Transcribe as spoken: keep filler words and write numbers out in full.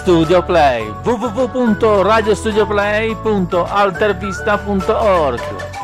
Studio Play, w w w punto radio studio play punto altervista punto org.